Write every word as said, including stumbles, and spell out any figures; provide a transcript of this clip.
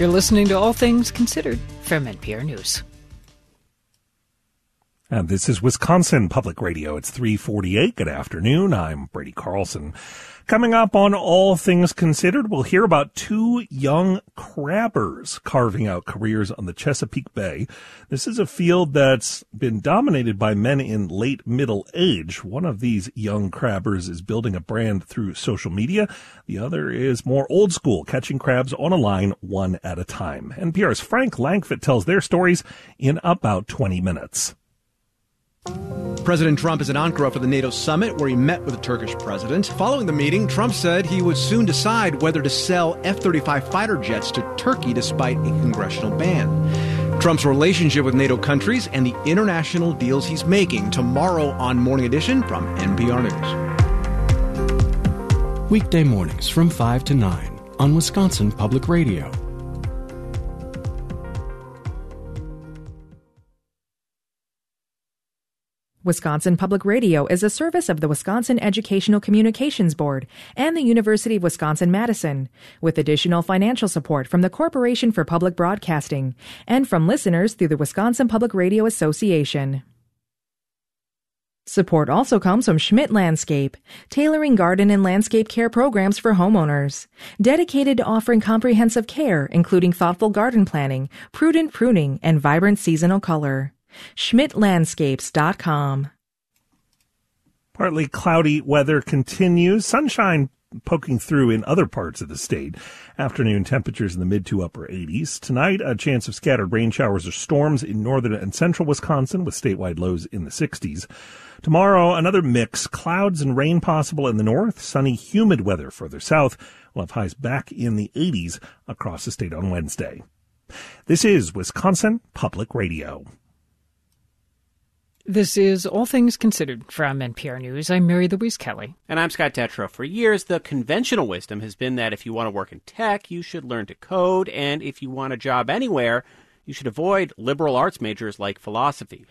You're listening to All Things Considered from N P R News. And this is Wisconsin Public Radio. It's three forty-eight. Good afternoon. I'm Brady Carlson. Coming up on All Things Considered, we'll hear about two young crabbers carving out careers on the Chesapeake Bay. This is a field that's been dominated by men in late middle age. One of these young crabbers is building a brand through social media. The other is more old school, catching crabs on a line one at a time. N P R's Frank Langfitt tells their stories in about twenty minutes. President Trump is in Ankara for the NATO summit, where he met with the Turkish president. Following the meeting, Trump said he would soon decide whether to sell F thirty-five fighter jets to Turkey despite a congressional ban. Trump's relationship with NATO countries and the international deals he's making, tomorrow on Morning Edition from N P R News. Weekday mornings from five to nine on Wisconsin Public Radio. Wisconsin Public Radio is a service of the Wisconsin Educational Communications Board and the University of Wisconsin-Madison, with additional financial support from the Corporation for Public Broadcasting and from listeners through the Wisconsin Public Radio Association. Support also comes from Schmidt Landscape, tailoring garden and landscape care programs for homeowners, dedicated to offering comprehensive care, including thoughtful garden planning, prudent pruning, and vibrant seasonal color. schmidt landscapes dot com. Partly cloudy weather continues. Sunshine poking through in other parts of the state. Afternoon temperatures in the mid to upper eighties. Tonight, a chance of scattered rain showers or storms in northern and central Wisconsin with statewide lows in the sixties. Tomorrow, another mix. Clouds and rain possible in the north. Sunny, humid weather further south. We'll have highs back in the eighties across the state on Wednesday. This is Wisconsin Public Radio. This is All Things Considered from N P R News. I'm Mary Louise Kelly. And I'm Scott Detrow. For years, the conventional wisdom has been that if you want to work in tech, you should learn to code, and if you want a job anywhere, you should avoid liberal arts majors like philosophy.